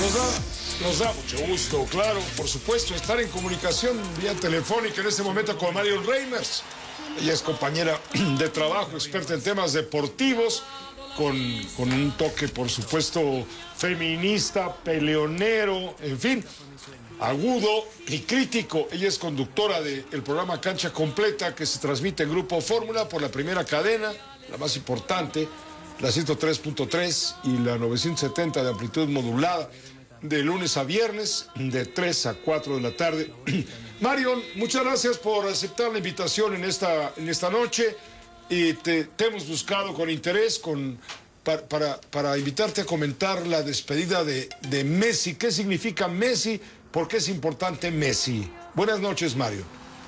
Nos da mucho gusto, claro, por supuesto, estar en comunicación vía telefónica en este momento con Marion Reimers. Ella es compañera de trabajo, experta en temas deportivos, con un toque, por supuesto, feminista, peleonero, en fin, agudo y crítico. Ella es conductora del programa Cancha Completa, que se transmite en Grupo Fórmula por la primera cadena, la más importante, la 103.3 y la 970 de amplitud modulada, de lunes a viernes, de 3 a 4 de la tarde. Marion, muchas gracias por aceptar la invitación en esta noche. Y te hemos buscado con interés para invitarte a comentar la despedida de Messi. ¿Qué significa Messi? ¿Por qué es importante Messi? Buenas noches, Mario.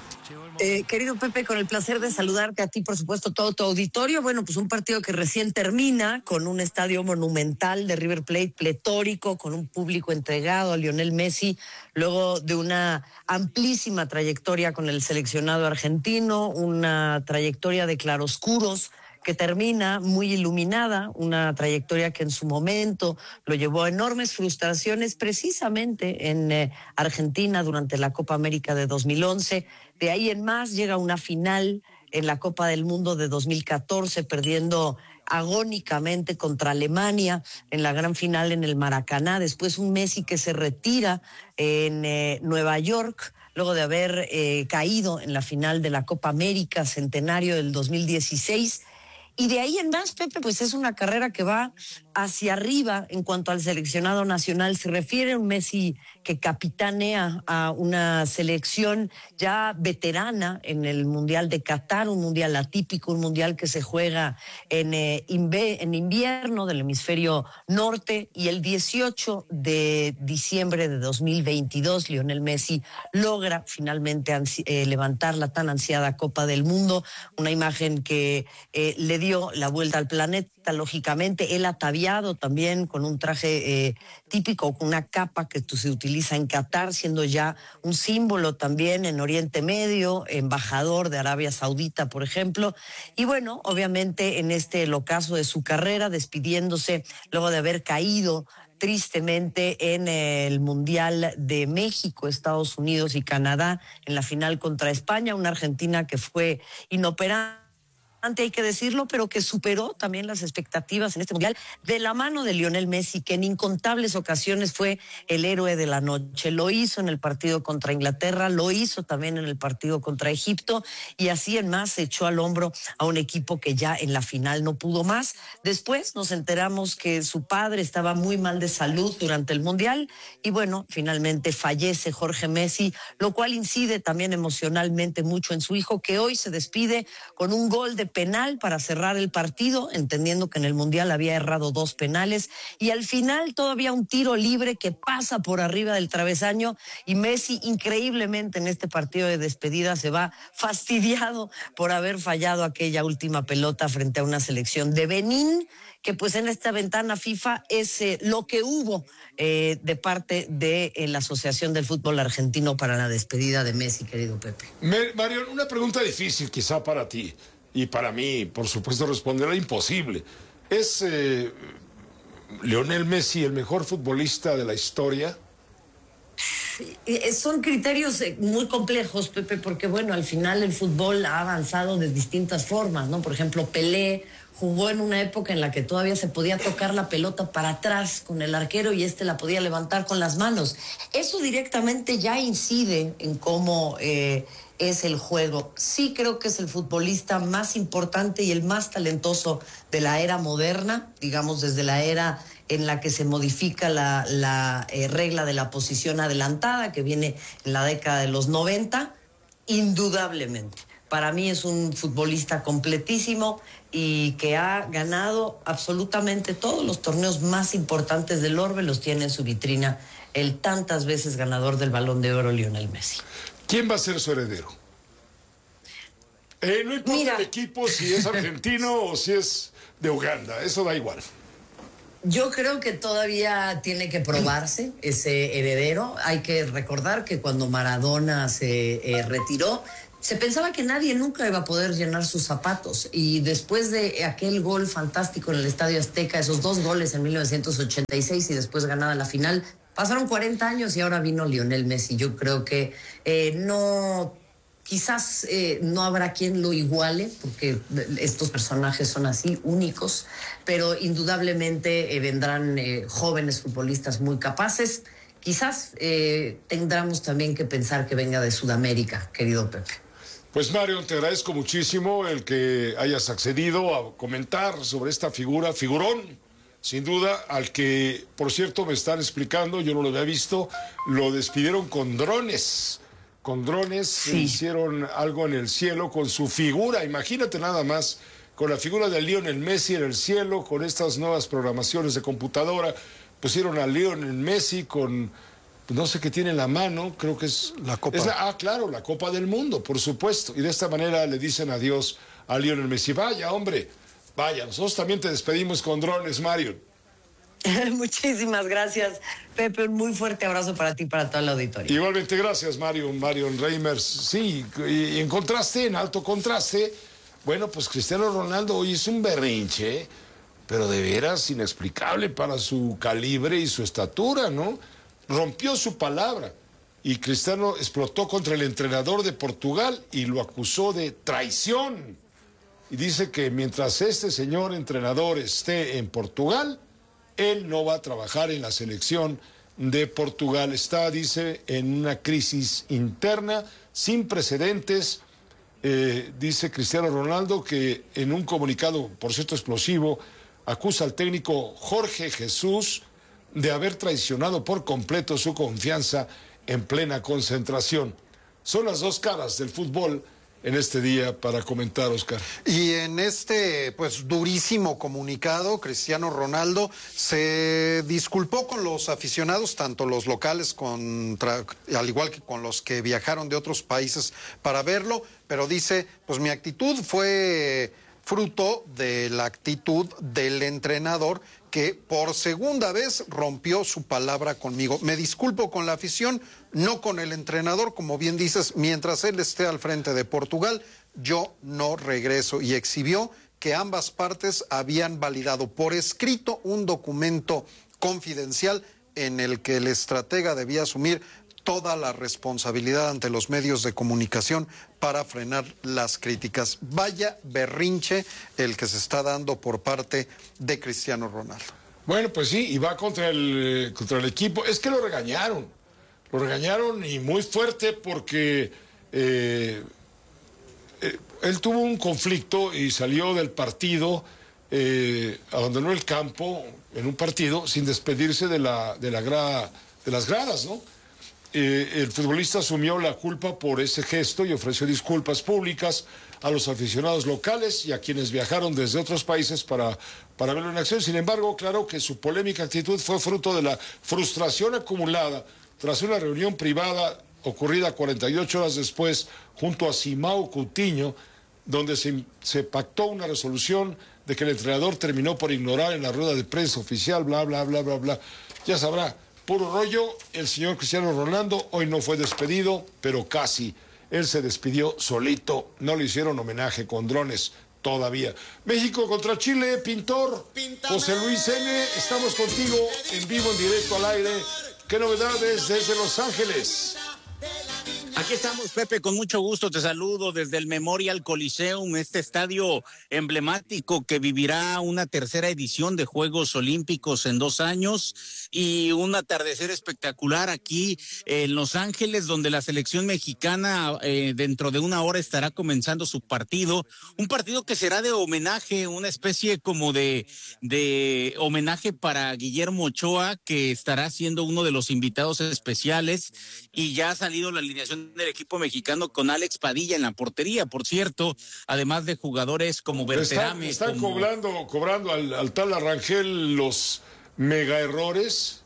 Querido Pepe, con el placer de saludarte a ti, por supuesto, todo tu auditorio. Bueno, pues un partido que recién termina, con un estadio monumental de River Plate, pletórico, con un público entregado a Lionel Messi, luego de una amplísima trayectoria con el seleccionado argentino, una trayectoria de claroscuros que termina muy iluminada, una trayectoria que en su momento lo llevó a enormes frustraciones precisamente en Argentina durante la Copa América de 2011. De ahí en más llega una final en la Copa del Mundo de 2014, perdiendo agónicamente contra Alemania en la gran final en el Maracaná. Después un Messi que se retira en Nueva York, luego de haber caído en la final de la Copa América Centenario del 2016. Y de ahí en más, Pepe, pues es una carrera que va hacia arriba en cuanto al seleccionado nacional. Se refiere a un Messi que capitanea a una selección ya veterana en el Mundial de Qatar, un mundial atípico, un mundial que se juega en invierno del hemisferio norte. Y el 18 de diciembre de 2022, Lionel Messi logra finalmente levantar la tan ansiada Copa del Mundo, una imagen que le dio la vuelta al planeta, lógicamente. Él ataviado también con un traje típico, con una capa que se utiliza en Qatar, siendo ya un símbolo también en Oriente Medio, embajador de Arabia Saudita, por ejemplo. Y bueno, obviamente en este ocaso de su carrera, despidiéndose luego de haber caído tristemente en el Mundial de México, Estados Unidos y Canadá, en la final contra España, una Argentina que fue inoperante, hay que decirlo, pero que superó también las expectativas en este mundial, de la mano de Lionel Messi, que en incontables ocasiones fue el héroe de la noche. Lo hizo en el partido contra Inglaterra, lo hizo también en el partido contra Egipto, y así en más se echó al hombro a un equipo que ya en la final no pudo más. Después nos enteramos que su padre estaba muy mal de salud durante el mundial, y bueno, finalmente fallece Jorge Messi, lo cual incide también emocionalmente mucho en su hijo, que hoy se despide con un gol de penal para cerrar el partido, entendiendo que en el Mundial había errado 2 penales, y al final todavía un tiro libre que pasa por arriba del travesaño, y Messi increíblemente en este partido de despedida se va fastidiado por haber fallado aquella última pelota frente a una selección de Benín, que pues en esta ventana FIFA es lo que hubo de parte de la Asociación del Fútbol Argentino para la despedida de Messi, querido Pepe. Mario, una pregunta difícil quizá para ti. Y para mí, por supuesto, responderá imposible. ¿Es Lionel Messi el mejor futbolista de la historia? Son criterios muy complejos, Pepe, porque bueno, al final el fútbol ha avanzado de distintas formas, ¿no? Por ejemplo, Pelé jugó en una época en la que todavía se podía tocar la pelota para atrás con el arquero y la podía levantar con las manos. Eso directamente ya incide en cómo es el juego. Sí creo que es el futbolista más importante y el más talentoso de la era moderna, digamos desde la era en la que se modifica la regla de la posición adelantada, que viene en la década de los 90, indudablemente. Para mí es un futbolista completísimo y que ha ganado absolutamente todos los torneos más importantes del orbe, los tiene en su vitrina el tantas veces ganador del Balón de Oro, Lionel Messi. ¿Quién va a ser su heredero? No importa el equipo, si es argentino o si es de Uganda, eso da igual. Yo creo que todavía tiene que probarse ese heredero. Hay que recordar que cuando Maradona se retiró, se pensaba que nadie nunca iba a poder llenar sus zapatos, y después de aquel gol fantástico en el Estadio Azteca, esos 2 goles en 1986 y después ganada la final, Pasaron 40 años y ahora vino Lionel Messi. Yo creo que quizás no habrá quien lo iguale, porque estos personajes son así, únicos, pero indudablemente vendrán jóvenes futbolistas muy capaces. Quizás tendremos también que pensar que venga de Sudamérica, querido Pepe. Pues Mario, te agradezco muchísimo el que hayas accedido a comentar sobre esta figura, figurón, sin duda, al que, por cierto, me están explicando, yo no lo había visto, lo despidieron con drones. Con drones Sí. hicieron algo en el cielo con su figura, imagínate nada más, con la figura de Lionel Messi en el cielo, con estas nuevas programaciones de computadora, pusieron a Lionel Messi con, no sé qué tiene en la mano, creo que es... La Copa. Claro, la Copa del Mundo, por supuesto, y de esta manera le dicen adiós a Lionel Messi. Vaya, hombre, vaya, nosotros también te despedimos con drones, Mario. Muchísimas gracias, Pepe. Un muy fuerte abrazo para ti y para todo el auditorio. Igualmente, gracias, Marion Reimers. Sí, y en contraste, en alto contraste, bueno, pues Cristiano Ronaldo hoy es un berrinche, pero de veras inexplicable para su calibre y su estatura, ¿no? Rompió su palabra y Cristiano explotó contra el entrenador de Portugal y lo acusó de traición. Y dice que mientras este señor entrenador esté en Portugal, él no va a trabajar en la selección de Portugal. Está, dice, en una crisis interna sin precedentes. Dice Cristiano Ronaldo que en un comunicado, por cierto, explosivo, acusa al técnico Jorge Jesús de haber traicionado por completo su confianza en plena concentración. Son las dos caras del fútbol en este día para comentar, Oscar. Y en este, pues, durísimo comunicado, Cristiano Ronaldo se disculpó con los aficionados, tanto los locales al igual que con los que viajaron de otros países para verlo, pero dice, pues mi actitud fue fruto de la actitud del entrenador que por segunda vez rompió su palabra conmigo. Me disculpo con la afición, no con el entrenador, como bien dices, mientras él esté al frente de Portugal, yo no regreso. Y exhibió que ambas partes habían validado por escrito un documento confidencial en el que el estratega debía asumir toda la responsabilidad ante los medios de comunicación para frenar las críticas. Vaya berrinche el que se está dando por parte de Cristiano Ronaldo. Bueno, pues sí, y va contra el equipo. Es que lo regañaron y muy fuerte porque él tuvo un conflicto y salió del partido, abandonó el campo en un partido sin despedirse de las gradas, ¿no? El futbolista asumió la culpa por ese gesto y ofreció disculpas públicas a los aficionados locales y a quienes viajaron desde otros países para verlo en acción. Sin embargo, claro que su polémica actitud fue fruto de la frustración acumulada tras una reunión privada ocurrida 48 horas después junto a Simão Coutinho, donde se pactó una resolución de que el entrenador terminó por ignorar en la rueda de prensa oficial, bla, bla, bla, bla, bla. Ya sabrá. Puro rollo, el señor Cristiano Ronaldo hoy no fue despedido, pero casi. Él se despidió solito, no le hicieron homenaje con drones todavía. México contra Chile, Pintor, José Luis N., estamos contigo en vivo, en directo al aire. ¿Qué novedades desde Los Ángeles? Aquí estamos, Pepe, con mucho gusto te saludo desde el Memorial Coliseum, este estadio emblemático que vivirá una tercera edición de Juegos Olímpicos en 2 años y un atardecer espectacular aquí en Los Ángeles, donde la selección mexicana dentro de 1 hora estará comenzando su partido, un partido que será de homenaje, una especie como de homenaje para Guillermo Ochoa, que estará siendo uno de los invitados especiales, y ya ha salido la alineación del equipo mexicano con Alex Padilla en la portería, por cierto, además de jugadores como Berterame. Están cobrando al tal Arrangel los mega errores.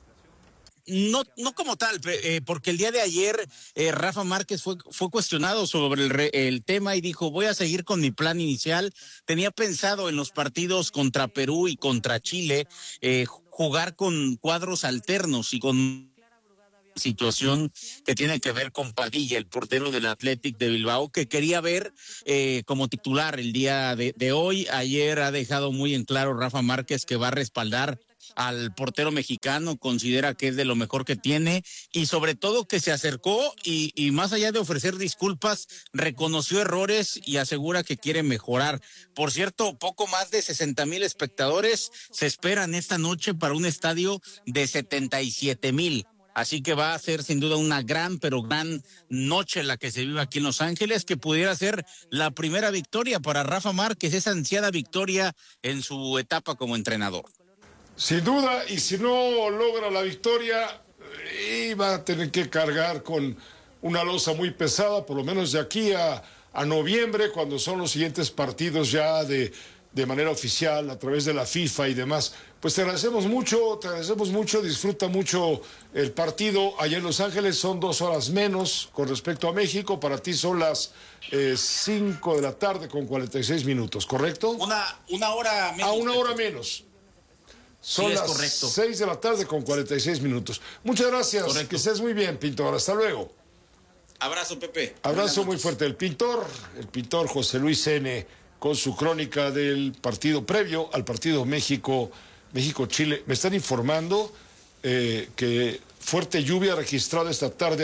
No como tal, porque el día de ayer Rafa Márquez fue cuestionado sobre el tema y dijo, voy a seguir con mi plan inicial. Tenía pensado en los partidos contra Perú y contra Chile jugar con cuadros alternos y con situación que tiene que ver con Padilla, el portero del Athletic de Bilbao, que quería ver como titular el día de hoy. Ayer ha dejado muy en claro Rafa Márquez que va a respaldar al portero mexicano, considera que es de lo mejor que tiene y sobre todo que se acercó y más allá de ofrecer disculpas, reconoció errores y asegura que quiere mejorar. Por cierto, poco más de 60,000 espectadores se esperan esta noche para un estadio de 77,000. Así que va a ser sin duda una gran, pero gran noche la que se vive aquí en Los Ángeles, que pudiera ser la primera victoria para Rafa Márquez, esa ansiada victoria en su etapa como entrenador. Sin duda, y si no logra la victoria, va a tener que cargar con una losa muy pesada, por lo menos de aquí a noviembre, cuando son los siguientes partidos ya de manera oficial, a través de la FIFA y demás. Pues te agradecemos mucho, disfruta mucho el partido. Allá en Los Ángeles son 2 horas menos con respecto a México, para ti son las 5 de la tarde con 46 minutos, ¿correcto? Una hora menos. Una hora menos. Son sí, las correcto. 6 de la tarde con 46 minutos. Muchas gracias, correcto. Que estés muy bien, pintor, hasta luego. Abrazo, Pepe. Abrazo muy fuerte. El pintor José Luis N., con su crónica del partido previo al partido México-Chile. Me están informando que fuerte lluvia registrada esta tarde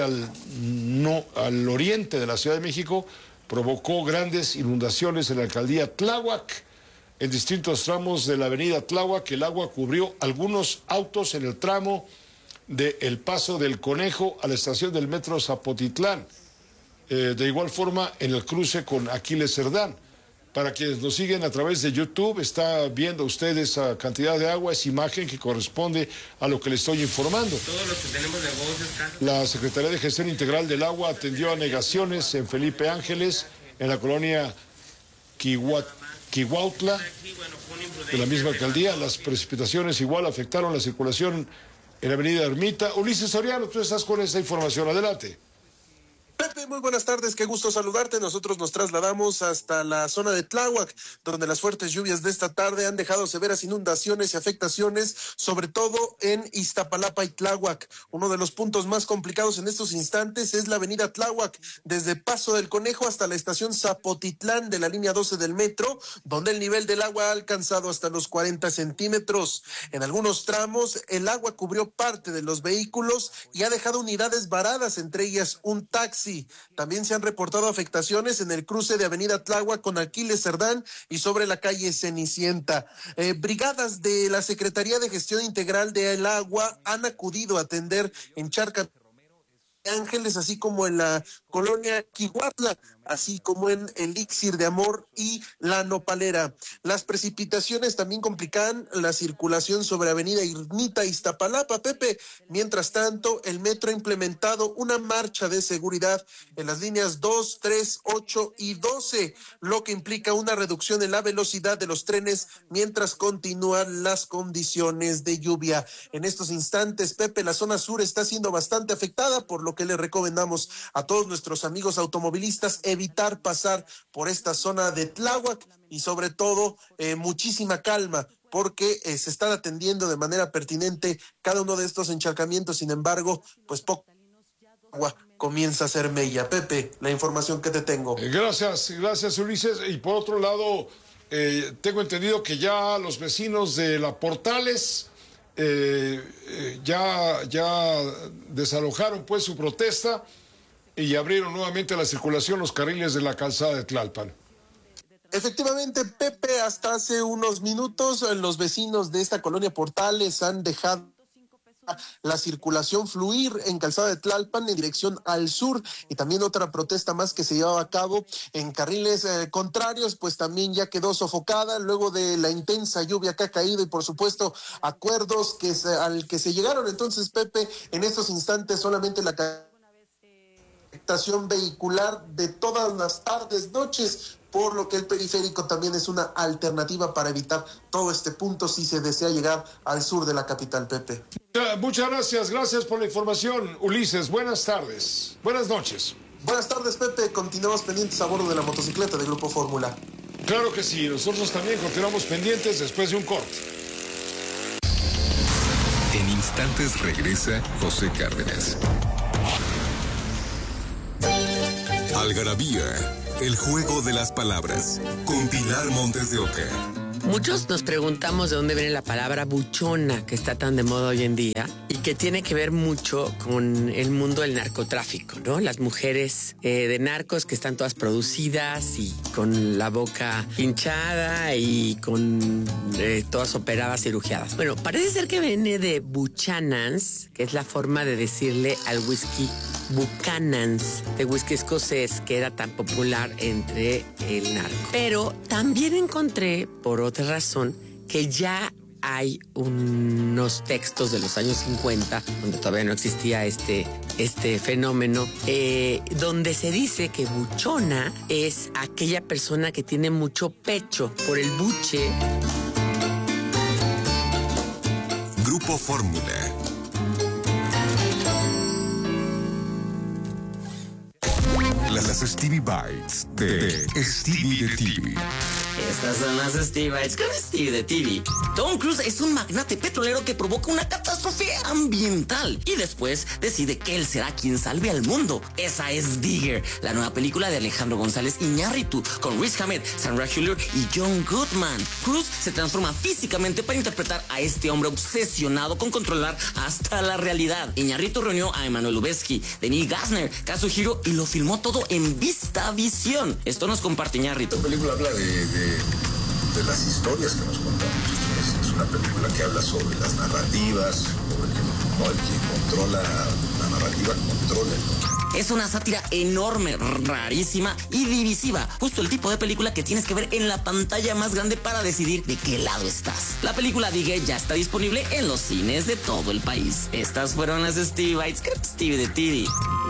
al oriente de la Ciudad de México provocó grandes inundaciones en la alcaldía Tláhuac, en distintos tramos de la avenida Tláhuac. El agua cubrió algunos autos en el tramo del Paso del Conejo a la estación del metro Zapotitlán. De igual forma, en el cruce con Aquiles Cerdán. Para quienes nos siguen a través de YouTube, está viendo usted esa cantidad de agua, esa imagen que corresponde a lo que le estoy informando. Todos los que tenemos negocios, casas. La Secretaría de Gestión Integral del Agua atendió a negaciones en Felipe Ángeles, en la colonia Quihuautla, de la misma alcaldía. Las precipitaciones igual afectaron la circulación en la avenida Ermita. Ulises Soriano, tú estás con esta información, adelante. Pepe, muy buenas tardes, qué gusto saludarte. Nosotros nos trasladamos hasta la zona de Tláhuac, donde las fuertes lluvias de esta tarde han dejado severas inundaciones y afectaciones, sobre todo en Iztapalapa y Tláhuac. Uno de los puntos más complicados en estos instantes es la avenida Tláhuac, desde Paso del Conejo hasta la estación Zapotitlán de la línea 12 del metro, donde el nivel del agua ha alcanzado hasta los 40 centímetros. En algunos tramos, el agua cubrió parte de los vehículos y ha dejado unidades varadas, entre ellas un taxi. También se han reportado afectaciones en el cruce de Avenida Tláhuac con Aquiles Cerdán y sobre la calle Cenicienta. Brigadas de la Secretaría de Gestión Integral del Agua han acudido a atender en Charca Ángeles, así como en la colonia Quihuatla, así como en Elixir de Amor y La Nopalera. Las precipitaciones también complican la circulación sobre Avenida Ermita Iztapalapa, Pepe. Mientras tanto, el metro ha implementado una marcha de seguridad en las líneas 2, 3, 8 y 12, lo que implica una reducción en la velocidad de los trenes mientras continúan las condiciones de lluvia. En estos instantes, Pepe, la zona sur está siendo bastante afectada, por lo que le recomendamos a todos nuestros amigos automovilistas evitar pasar por esta zona de Tláhuac y sobre todo muchísima calma, porque se están atendiendo de manera pertinente cada uno de estos encharcamientos. Sin embargo, pues poco agua comienza a ser mella. Pepe, la información que te tengo. Gracias Ulises. Y por otro lado, tengo entendido que ya los vecinos de La Portales ya desalojaron pues su protesta y abrieron nuevamente la circulación los carriles de la calzada de Tlalpan. Efectivamente, Pepe, hasta hace unos minutos los vecinos de esta colonia Portales han dejado la circulación fluir en calzada de Tlalpan en dirección al sur, y también otra protesta más que se llevaba a cabo en carriles contrarios, pues también ya quedó sofocada luego de la intensa lluvia que ha caído y por supuesto acuerdos al que se llegaron. Entonces, Pepe, en estos instantes solamente la afectación vehicular de todas las tardes, noches, por lo que el periférico también es una alternativa para evitar todo este punto si se desea llegar al sur de la capital, Pepe. Muchas gracias por la información, Ulises. Buenas tardes, buenas noches. Buenas tardes, Pepe. Continuamos pendientes a bordo de la motocicleta de Grupo Fórmula. Claro que sí, nosotros también continuamos pendientes después de un corte. En instantes regresa José Cárdenas. Algarabía, el juego de las palabras, con Pilar Montes de Oca. Muchos nos preguntamos de dónde viene la palabra buchona, que está tan de moda hoy en día, y que tiene que ver mucho con el mundo del narcotráfico, ¿no? Las mujeres de narcos que están todas producidas y con la boca hinchada y con todas operadas, cirugiadas. Bueno, parece ser que viene de Buchanan's, que es la forma de decirle al whisky Buchanan's, de whisky escocés, que era tan popular entre el narco. Pero también encontré, por otra razón, que ya hay unos textos de los años 50, donde todavía no existía este fenómeno, donde se dice que buchona es aquella persona que tiene mucho pecho por el buche. Grupo Fórmula. Las Stevie Bites de Stevie de TV. Estas son las Stevie Bites con Stevie de TV. Tom Cruise es un magnate petrolero que provoca una catástrofe ambiental y después decide que él será quien salve al mundo. Esa es Digger, la nueva película de Alejandro González Iñárritu, con Riz Ahmed, Sandra Hüller y John Goodman. Cruise se transforma físicamente para interpretar a este hombre obsesionado con controlar hasta la realidad. Iñárritu reunió a Emmanuel Lubezki, Denis Gassner, Kazuhiro y lo filmó todo en VistaVision. Esto nos comparte Iñárritu. Esta película habla de las historias que nos contamos. Es una película que habla sobre las narrativas, sobre el que controla la narrativa, controla el mundo. Es una sátira enorme, rarísima y divisiva. Justo el tipo de película que tienes que ver en la pantalla más grande para decidir de qué lado estás. La película Digger ya está disponible en los cines de todo el país. Estas fueron las Stevie Bites con Stevie de TV.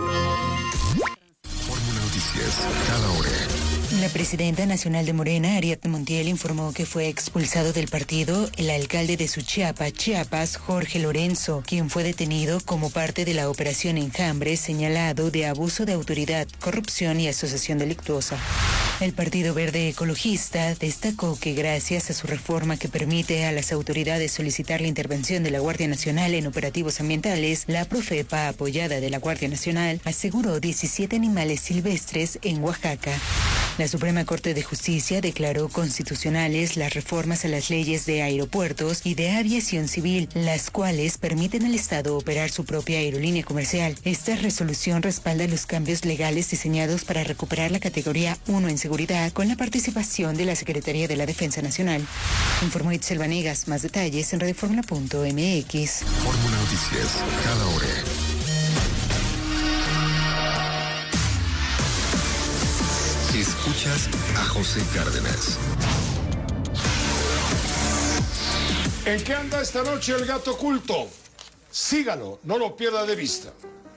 Fórmula Noticias, cada hora. La presidenta nacional de Morena, Ariadna Montiel, informó que fue expulsado del partido el alcalde de Suchiapa, Chiapas, Jorge Lorenzo, quien fue detenido como parte de la operación Enjambre, señalado de abuso de autoridad, corrupción y asociación delictuosa. El Partido Verde Ecologista destacó que gracias a su reforma que permite a las autoridades solicitar la intervención de la Guardia Nacional en operativos ambientales, la Profepa, apoyada de la Guardia Nacional, aseguró 17 animales silvestres en Oaxaca. La Suprema Corte de Justicia declaró constitucionales las reformas a las leyes de aeropuertos y de aviación civil, las cuales permiten al Estado operar su propia aerolínea comercial. Esta resolución respalda los cambios legales diseñados para recuperar la categoría 1 en seguridad con la participación de la Secretaría de la Defensa Nacional. Informó Itzel Vanegas. Más detalles en radioformula.mx. Fórmula Noticias, cada hora. Escuchas a José Cárdenas. ¿En qué anda esta noche el gato oculto? Sígalo, no lo pierda de vista.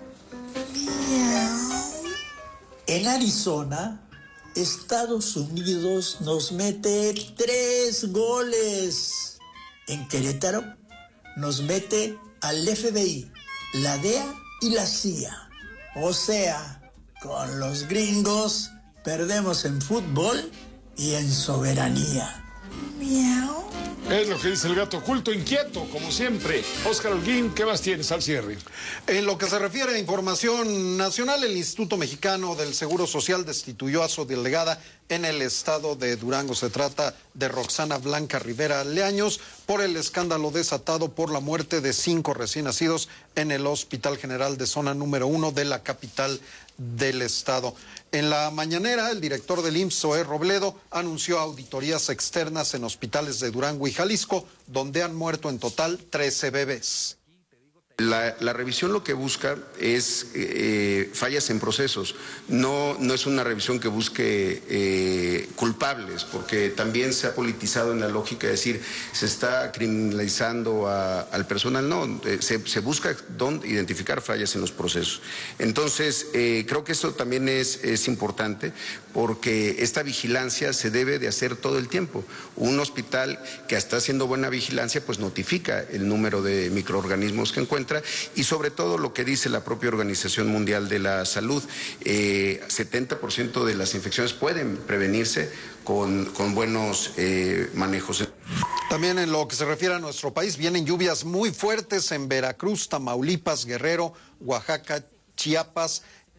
En Arizona, Estados Unidos nos mete 3 goles. En Querétaro nos mete al FBI, la DEA y la CIA. O sea, con los gringos perdemos en fútbol y en soberanía. Miau. Es lo que dice el gato oculto, inquieto, como siempre. Óscar Holguín, ¿qué más tienes al cierre? En lo que se refiere a información nacional, el Instituto Mexicano del Seguro Social destituyó a su delegada en el estado de Durango. Se trata de Roxana Blanca Rivera Leaños por el escándalo desatado por la muerte de 5 recién nacidos en el Hospital General de Zona número 1 de la capital del estado. En la mañanera, el director del IMSS, Zoé Robledo, anunció auditorías externas en hospitales de Durango y Jalisco, donde han muerto en total 13 bebés. La revisión lo que busca es fallas en procesos, no es una revisión que busque culpables, porque también se ha politizado en la lógica de decir se está criminalizando al personal, no, se busca identificar fallas en los procesos. Entonces, creo que esto también es importante, porque esta vigilancia se debe de hacer todo el tiempo. Un hospital que está haciendo buena vigilancia, pues notifica el número de microorganismos que encuentra, y sobre todo lo que dice la propia Organización Mundial de la Salud, 70% de las infecciones pueden prevenirse con buenos manejos. También en lo que se refiere a nuestro país, vienen lluvias muy fuertes en Veracruz, Tamaulipas, Guerrero, Oaxaca, Chiapas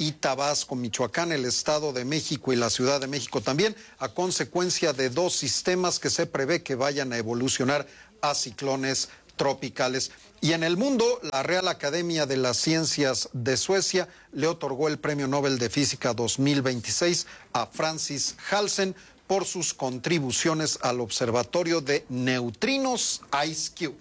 y Tabasco, Michoacán, el Estado de México y la Ciudad de México también, a consecuencia de 2 sistemas que se prevé que vayan a evolucionar a ciclones tropicales. Y en el mundo, la Real Academia de las Ciencias de Suecia le otorgó el Premio Nobel de Física 2026 a Francis Halsen por sus contribuciones al Observatorio de Neutrinos IceCube.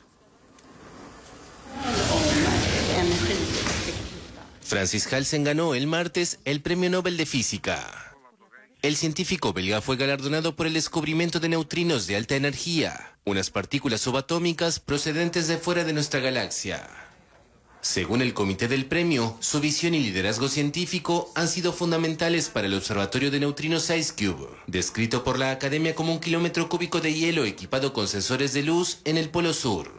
Francis Halsen ganó el martes el Premio Nobel de Física. El científico belga fue galardonado por el descubrimiento de neutrinos de alta energía, unas partículas subatómicas procedentes de fuera de nuestra galaxia. Según el comité del premio, su visión y liderazgo científico han sido fundamentales para el Observatorio de Neutrinos IceCube, descrito por la Academia como 1 kilómetro cúbico de hielo equipado con sensores de luz en el Polo Sur.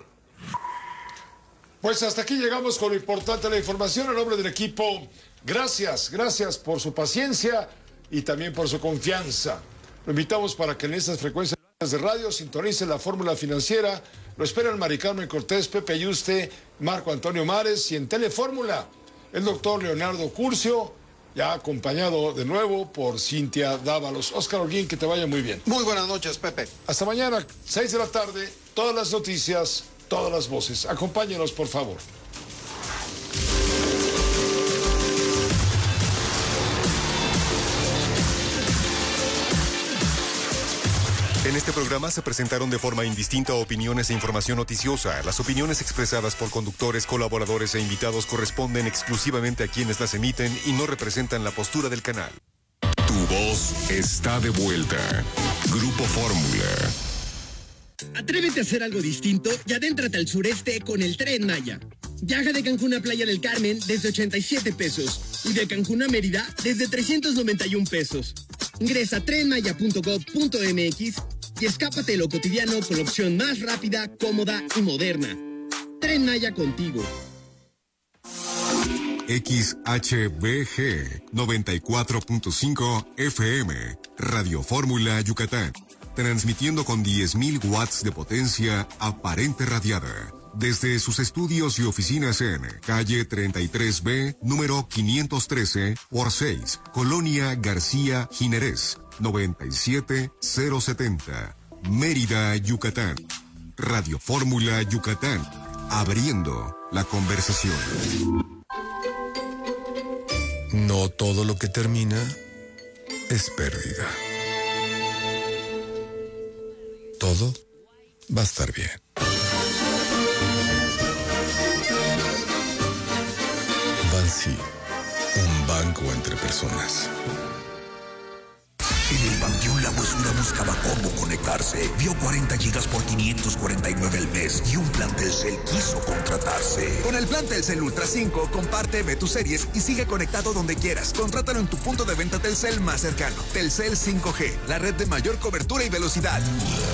Pues hasta aquí llegamos con lo importante de la información. En nombre del equipo, gracias por su paciencia y también por su confianza. Lo invitamos para que en estas frecuencias de radio sintonice la fórmula financiera. Lo esperan Mari Carmen Cortés, Pepe Ayuste, Marco Antonio Mares y en Telefórmula el doctor Leonardo Curcio, ya acompañado de nuevo por Cintia Dávalos. Óscar Holguín, que te vaya muy bien. Muy buenas noches, Pepe. Hasta mañana, 6 de la tarde, todas las noticias, todas las voces. Acompáñenos, por favor. En este programa se presentaron de forma indistinta opiniones e información noticiosa. Las opiniones expresadas por conductores, colaboradores e invitados corresponden exclusivamente a quienes las emiten y no representan la postura del canal. Tu voz está de vuelta. Grupo Fórmula. Atrévete a hacer algo distinto y adéntrate al sureste con el Tren Maya. Viaja de Cancún a Playa del Carmen desde 87 pesos y de Cancún a Mérida desde 391 pesos. Ingresa a trenmaya.gov.mx y escápate de lo cotidiano con la opción más rápida, cómoda y moderna. Tren Maya contigo. XHBG 94.5 FM, Radio Fórmula Yucatán, transmitiendo con 10.000 watts de potencia aparente radiada. Desde sus estudios y oficinas en calle 33B, número 513 por 6, Colonia García Jiménez, 97070, Mérida, Yucatán. Radio Fórmula Yucatán, abriendo la conversación. No todo lo que termina es pérdida. Todo va a estar bien. Bansi, un banco entre personas. En el Panteón La Huesura buscaba cómo conectarse. Vio 40 gigas por 549 el mes y un plan Telcel quiso contratarse. Con el plan Telcel Ultra 5, comparte, ve tus series y sigue conectado donde quieras. Contrátalo en tu punto de venta Telcel más cercano. Telcel 5G, la red de mayor cobertura y velocidad.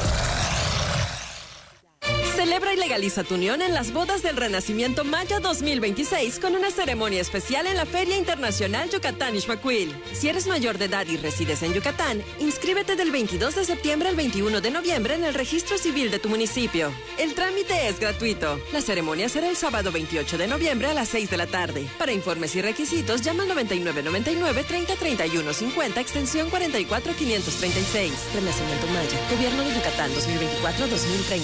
Celebra y legaliza tu unión en las bodas del Renacimiento Maya 2026 con una ceremonia especial en la Feria Internacional Yucatán Ixmaquil. Si eres mayor de edad y resides en Yucatán, inscríbete del 22 de septiembre al 21 de noviembre en el registro civil de tu municipio. El trámite es gratuito. La ceremonia será el sábado 28 de noviembre a las 6 de la tarde. Para informes y requisitos, llama al 9999-303150, extensión 44536. Renacimiento Maya, Gobierno de Yucatán 2024-2030.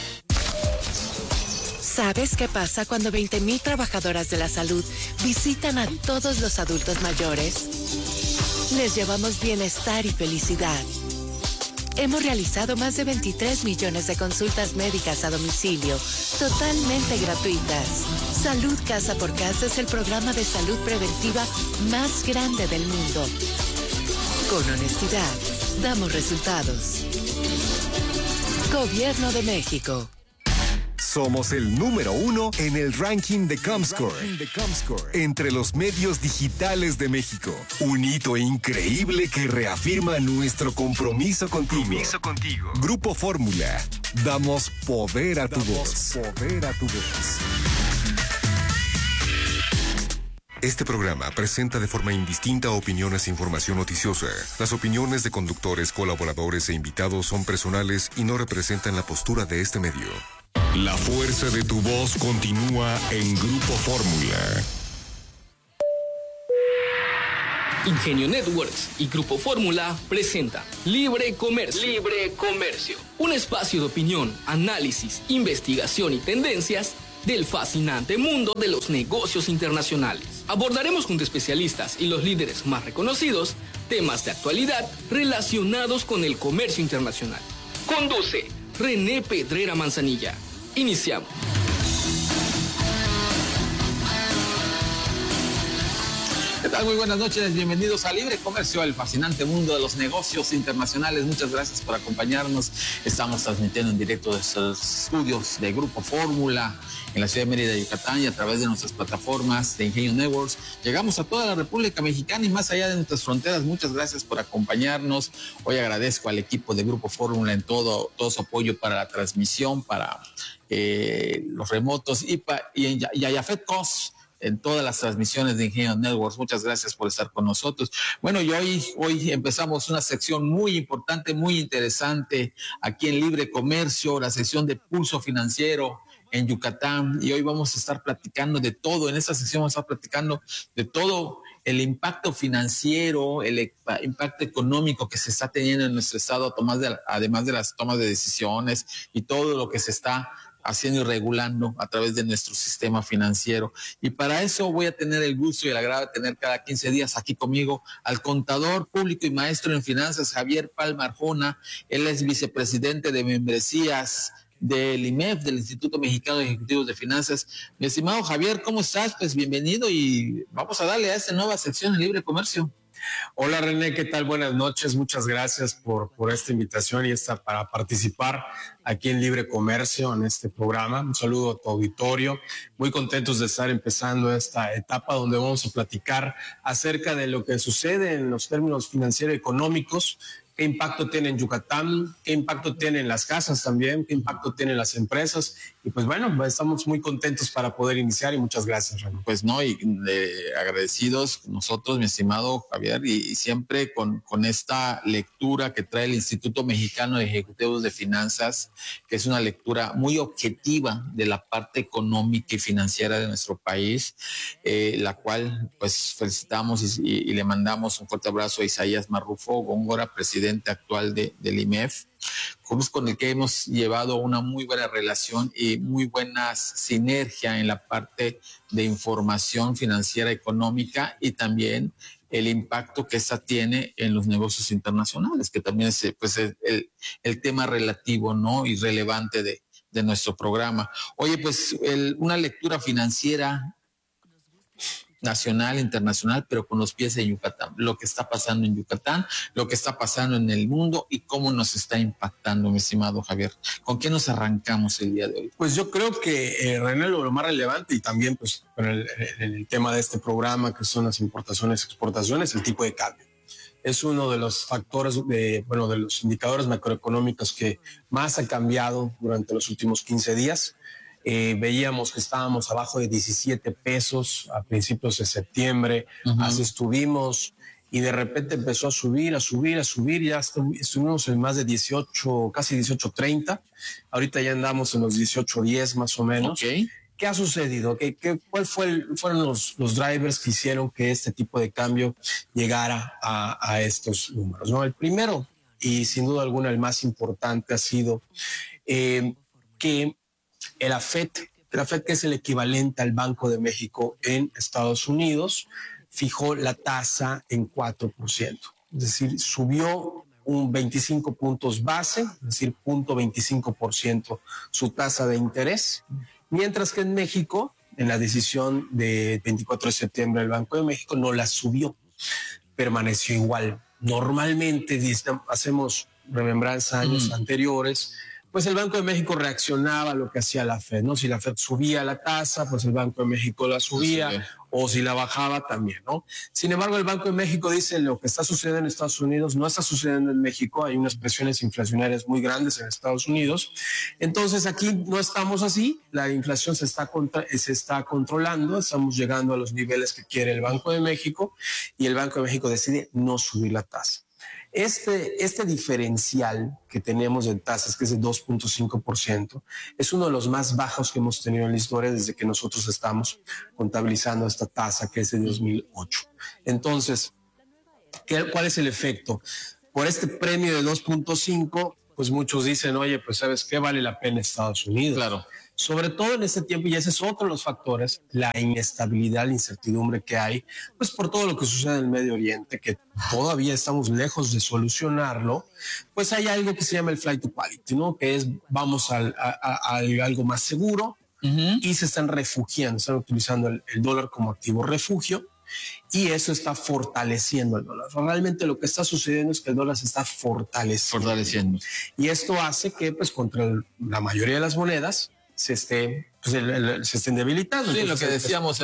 ¿Sabes qué pasa cuando 20,000 trabajadoras de la salud visitan a todos los adultos mayores? Les llevamos bienestar y felicidad. Hemos realizado más de 23 millones de consultas médicas a domicilio, totalmente gratuitas. Salud Casa por Casa es el programa de salud preventiva más grande del mundo. Con honestidad, damos resultados. Gobierno de México. Somos el número 1 en el ranking de Comscore, entre los medios digitales de México. Un hito increíble que reafirma nuestro compromiso contigo. Grupo Fórmula. Damos poder a tu voz. Este programa presenta de forma indistinta opiniones e información noticiosa. Las opiniones de conductores, colaboradores e invitados son personales y no representan la postura de este medio. La fuerza de tu voz continúa en Grupo Fórmula. Ingenio Networks y Grupo Fórmula presenta Libre Comercio. Libre Comercio. Un espacio de opinión, análisis, investigación y tendencias del fascinante mundo de los negocios internacionales. Abordaremos junto a especialistas y los líderes más reconocidos temas de actualidad relacionados con el comercio internacional. Conduce René Pedrera Manzanilla. Iniciamos. ¿Qué tal? Muy buenas noches, bienvenidos a Libre Comercio, el fascinante mundo de los negocios internacionales. Muchas gracias por acompañarnos. Estamos transmitiendo en directo desde los estudios de Grupo Fórmula en la ciudad de Mérida, Yucatán, y a través de nuestras plataformas de Ingenio Networks. Llegamos a toda la República Mexicana y más allá de nuestras fronteras. Muchas gracias por acompañarnos. Hoy agradezco al equipo de Grupo Fórmula en todo su apoyo para la transmisión, para los remotos y a Yafet Cos en todas las transmisiones de Ingenio Networks. Muchas gracias por estar con nosotros. Bueno, y hoy empezamos una sección muy importante, muy interesante aquí en Libre Comercio, la sección de Pulso Financiero en Yucatán, y hoy vamos a estar platicando de todo. En esta sección vamos a estar platicando de todo el impacto financiero, el impacto económico que se está teniendo en nuestro estado, además de las tomas de decisiones y todo lo que se está haciendo y regulando a través de nuestro sistema financiero. Y para eso voy a tener el gusto y el agrado de tener cada 15 días aquí conmigo al contador público y maestro en finanzas, Javier Palma Arjona. Él es vicepresidente de membresías del IMEF, del Instituto Mexicano de Ejecutivos de Finanzas. Mi estimado Javier, ¿cómo estás? Pues bienvenido y vamos a darle a esta nueva sección de Libre Comercio. Hola René, ¿qué tal? Buenas noches, muchas gracias por esta invitación y para participar aquí en Libre Comercio, en este programa. Un saludo a tu auditorio, muy contentos de estar empezando esta etapa donde vamos a platicar acerca de lo que sucede en los términos financieros y económicos. ¿Qué impacto tiene en Yucatán? ¿Qué impacto tienen las casas también? ¿Qué impacto tienen las empresas? Y pues bueno, estamos muy contentos para poder iniciar y muchas gracias, René. Pues no, y agradecidos nosotros, mi estimado Javier, y siempre con esta lectura que trae el Instituto Mexicano de Ejecutivos de Finanzas, que es una lectura muy objetiva de la parte económica y financiera de nuestro país, la cual pues felicitamos y le mandamos un fuerte abrazo a Isaías Marrufo Góngora, presidente actual del IMEF, con el que hemos llevado una muy buena relación y muy buena sinergia en la parte de información financiera económica y también el impacto que esta tiene en los negocios internacionales, que también es pues, el tema relativo, ¿no? Y relevante de nuestro programa. Oye, pues una lectura financiera nacional, internacional, pero con los pies en Yucatán, lo que está pasando en Yucatán, lo que está pasando en el mundo y cómo nos está impactando, mi estimado Javier. ¿Con qué nos arrancamos el día de hoy? Pues yo creo que, René, lo más relevante y también pues en el tema de este programa, que son las importaciones y exportaciones, el tipo de cambio. Es uno de los factores, de los indicadores macroeconómicos que más ha cambiado durante los últimos 15 días. Veíamos que estábamos abajo de 17 pesos a principios de septiembre, así estuvimos y de repente empezó a subir, ya estuvimos en más de 18, casi 18.30, ahorita ya andamos en los 18.10 más o menos. Okay. ¿Qué ha sucedido? ¿Cuál fueron los drivers que hicieron que este tipo de cambio llegara a estos números, ¿no? El primero, y sin duda alguna el más importante, ha sido que la FED, que es el equivalente al Banco de México en Estados Unidos, fijó la tasa en 4%. Es decir, subió un 25 puntos base, es decir, 0.25% su tasa de interés, mientras que en México, en la decisión de 24 de septiembre del Banco de México, no la subió, permaneció igual. Normalmente hacemos remembranza años anteriores, pues el Banco de México reaccionaba a lo que hacía la FED, ¿no? Si la FED subía la tasa, pues el Banco de México la subía, o si la bajaba también, ¿no? Sin embargo, el Banco de México dice lo que está sucediendo en Estados Unidos no está sucediendo en México, hay unas presiones inflacionarias muy grandes en Estados Unidos, entonces aquí no estamos así, la inflación se está controlando, estamos llegando a los niveles que quiere el Banco de México y el Banco de México decide no subir la tasa. Este diferencial que tenemos en tasas, que es de 2.5%, es uno de los más bajos que hemos tenido en la historia desde que nosotros estamos contabilizando esta tasa, que es de 2008. Entonces, ¿Cuál es el efecto? Por este premio de 2.5, pues muchos dicen, oye, pues ¿sabes qué? Vale la pena Estados Unidos. Claro. Sobre todo en este tiempo, y ese es otro de los factores, la inestabilidad, la incertidumbre que hay, pues por todo lo que sucede en el Medio Oriente, que todavía estamos lejos de solucionarlo, pues hay algo que se llama el flight to quality, ¿no? Que es vamos a algo más seguro, y se están refugiando, están utilizando el dólar como activo refugio, y eso está fortaleciendo el dólar. Realmente lo que está sucediendo es que el dólar se está fortaleciendo. Y esto hace que, pues, contra la mayoría de las monedas se estén debilitando. Sí, entonces, lo que decíamos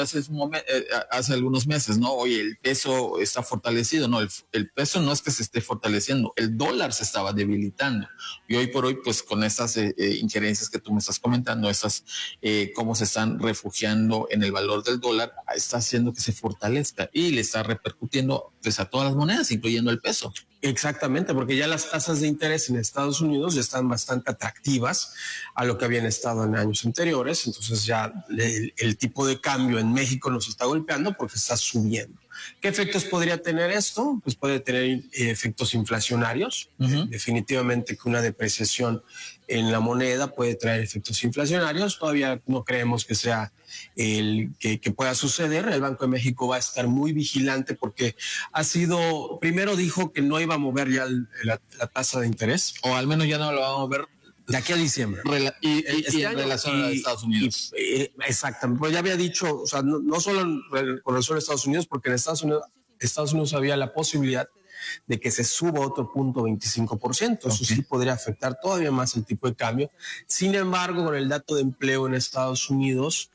hace algunos meses, ¿no? Oye, el peso está fortalecido. No, el peso no es que se esté fortaleciendo, el dólar se estaba debilitando. Y hoy por hoy, pues con estas injerencias que tú me estás comentando, cómo se están refugiando en el valor del dólar, está haciendo que se fortalezca y le está repercutiendo, pues, a todas las monedas, incluyendo el peso. Exactamente, porque ya las tasas de interés en Estados Unidos ya están bastante atractivas a lo que habían estado en años anteriores. Entonces ya el tipo de cambio en México nos está golpeando porque está subiendo. ¿Qué efectos podría tener esto? Pues puede tener efectos inflacionarios. Definitivamente que una depreciación en la moneda puede traer efectos inflacionarios. Todavía no creemos que sea que pueda suceder. El Banco de México va a estar muy vigilante porque primero dijo que no iba a mover ya la tasa de interés. O al menos ya no lo va a mover de aquí a diciembre. Y en relación a Estados Unidos. Exactamente. Pues ya había dicho, o sea, no solo con relación a Estados Unidos, porque en Estados Unidos había la posibilidad de que se suba otro 0.25%. Eso sí podría afectar todavía más el tipo de cambio. Sin embargo, con el dato de empleo en Estados Unidos,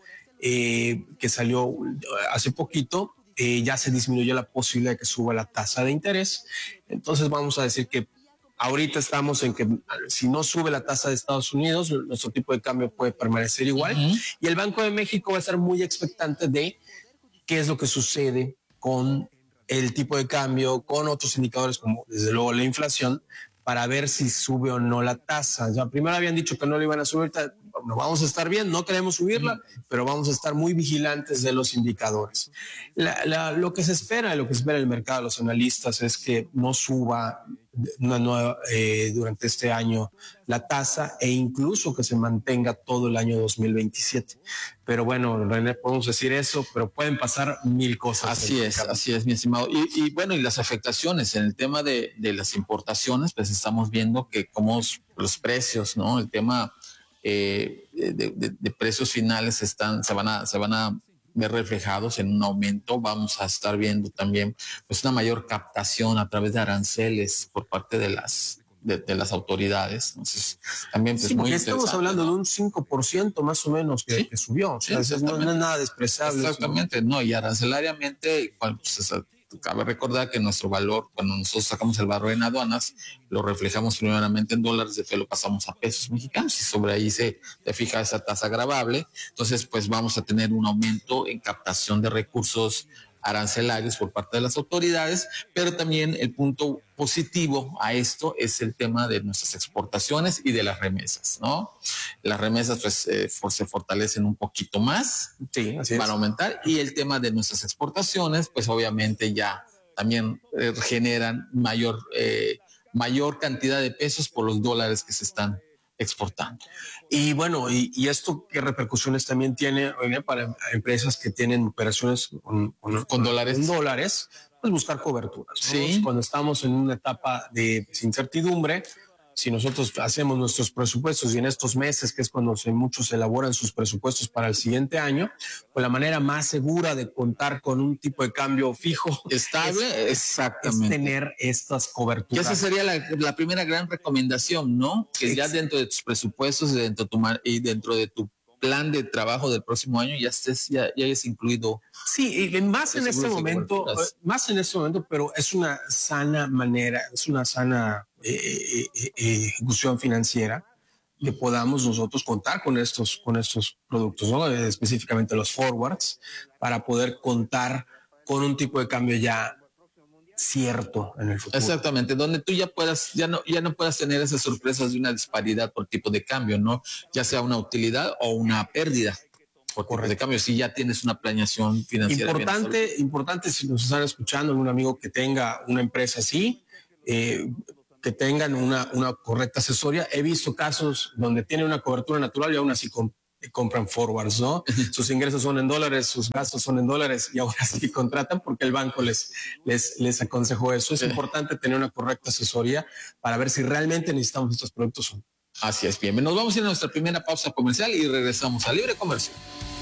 que salió hace poquito, ya se disminuyó la posibilidad de que suba la tasa de interés. Entonces vamos a decir que ahorita estamos en que si no sube la tasa de Estados Unidos, nuestro tipo de cambio puede permanecer igual. Y el Banco de México va a estar muy expectante de qué es lo que sucede con el tipo de cambio, con otros indicadores como desde luego la inflación, para ver si sube o no la tasa. Ya primero habían dicho que no la iban a subir, no vamos a estar bien, no queremos subirla, pero vamos a estar muy vigilantes de los indicadores. Lo que se espera, lo que espera el mercado, los analistas, es que no suba durante este año la tasa e incluso que se mantenga todo el año 2027. Pero bueno, René, podemos decir eso, pero pueden pasar mil cosas. Así es, mi estimado. Y bueno, y las afectaciones en el tema de las importaciones, pues estamos viendo que como los precios, ¿no? El tema de precios finales se van a ver reflejados en un aumento. Vamos a estar viendo también, pues, una mayor captación a través de aranceles por parte de las autoridades. Entonces, también, pues, sí, muy estamos hablando de un 5% más o menos que subió. Sí, o sea, no es nada despreciable. Exactamente, no, y arancelariamente, pues, cabe recordar que nuestro valor, cuando nosotros sacamos el valor en aduanas, lo reflejamos primeramente en dólares, después lo pasamos a pesos mexicanos y sobre ahí se fija esa tasa gravable. Entonces, pues vamos a tener un aumento en captación de recursos arancelarios por parte de las autoridades, pero también el punto positivo a esto es el tema de nuestras exportaciones y de las remesas, ¿no? Las remesas, pues, se fortalecen un poquito más, sí, así van a aumentar, y el tema de nuestras exportaciones, pues obviamente ya también generan mayor cantidad de pesos por los dólares que se están exportando. Y bueno, y esto qué repercusiones también tiene para empresas que tienen operaciones con dólares, pues buscar coberturas, ¿no? Sí. Cuando estamos en una etapa de incertidumbre, si nosotros hacemos nuestros presupuestos y en estos meses, que es cuando muchos elaboran sus presupuestos para el siguiente año, pues la manera más segura de contar con un tipo de cambio fijo, estable, exactamente, es tener estas coberturas. Y esa sería la primera gran recomendación, ¿no? Que ya dentro de tus presupuestos y dentro de tu plan de trabajo del próximo año ya hayas incluido. Sí, y más en este momento, pero es una sana manera, es una sana ejecución financiera que podamos nosotros contar con estos productos, ¿no? Específicamente los forwards, para poder contar con un tipo de cambio ya cierto en el futuro. Exactamente, donde tú ya no puedas tener esas sorpresas de una disparidad por tipo de cambio, ¿no? Ya sea una utilidad o una pérdida. mejor tipo de cambio si ya tienes una planeación financiera. Importante si nos están escuchando, un amigo que tenga una empresa así, que tengan una correcta asesoría. He visto casos donde tienen una cobertura natural y aún así compran forwards, ¿no? Sus ingresos son en dólares, sus gastos son en dólares y ahora sí contratan porque el banco les aconsejó eso. Es importante tener una correcta asesoría para ver si realmente necesitamos estos productos o no. Así es, bien. Nos vamos a ir a nuestra primera pausa comercial y regresamos a Libre Comercio.